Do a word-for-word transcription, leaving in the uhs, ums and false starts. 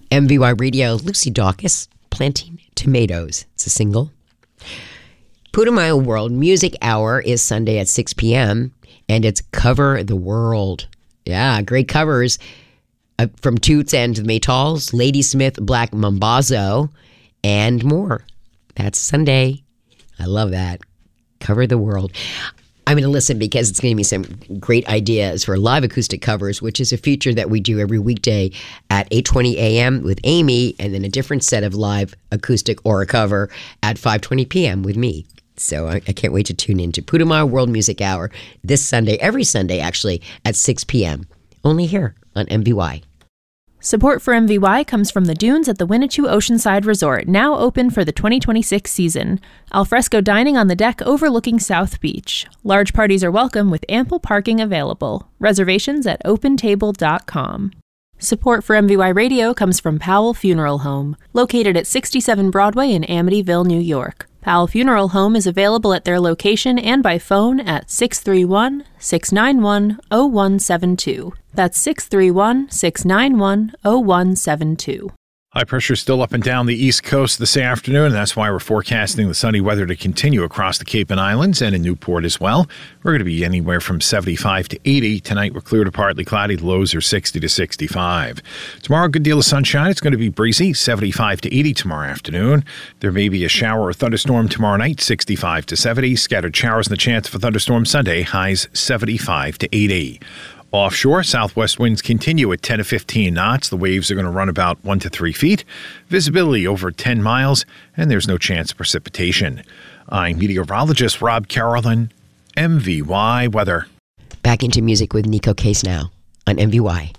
M V Y Radio, Lucy Dacus, Planting Tomatoes. It's a single. Putumayo World Music Hour is Sunday at six p.m. and it's Cover the World. Yeah, great covers uh, from Toots and the Maytals, Ladysmith, Black Mambazo, and more. That's Sunday. I love that. Cover the World. I'm going to listen because it's going to be some great ideas for live acoustic covers, which is a feature that we do every weekday at eight twenty a.m. with Amy, and then a different set of live acoustic or a cover at five twenty p.m. with me. So I, I can't wait to tune in to Putumayo World Music Hour this Sunday, every Sunday actually, at six p.m. Only here on M V Y. Support for M V Y comes from the Dunes at the Winnetou Oceanside Resort, now open for the twenty twenty-six season. Alfresco dining on the deck overlooking South Beach. Large parties are welcome with ample parking available. Reservations at open table dot com. Support for M V Y Radio comes from Powell Funeral Home, located at sixty-seven Broadway in Amityville, New York. Powell Funeral Home is available at their location and by phone at six three one, six nine one, zero one seven two. That's six three one, six nine one, zero one seven two. High pressure still up and down the East Coast this afternoon, and that's why we're forecasting the sunny weather to continue across the Cape and Islands and in Newport as well. We're going to be anywhere from seventy-five to eighty. Tonight we're clear to partly cloudy. The lows are sixty to sixty-five. Tomorrow, a good deal of sunshine. It's going to be breezy, seventy-five to eighty tomorrow afternoon. There may be a shower or thunderstorm tomorrow night, sixty-five to seventy. Scattered showers and the chance of a thunderstorm Sunday, highs seventy-five to eighty. Offshore, southwest winds continue at ten to fifteen knots. The waves are going to run about one to three feet. Visibility over ten miles, and there's no chance of precipitation. I'm meteorologist Rob Carolyn, M V Y Weather. Back into music with Nico Case now on M V Y.